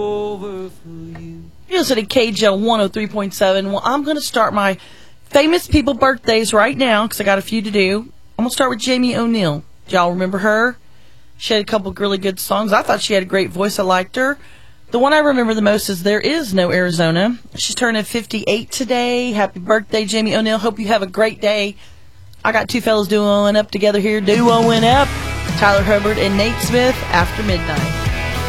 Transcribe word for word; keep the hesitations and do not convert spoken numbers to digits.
over for you. You're listening to K J L one oh three point seven. Well, I'm going to start my famous people birthdays right now because I got a few to do. I'm going to start with Jamie O'Neill. Do y'all remember her? She had a couple of really good songs. I thought she had a great voice. I liked her. The one I remember the most is There Is No Arizona. She's turning fifty-eight today. Happy birthday, Jamie O'Neill. Hope you have a great day. I got two fellas duoing up together here. Duoing up. Tyler Hubbard and Nate Smith, After Midnight.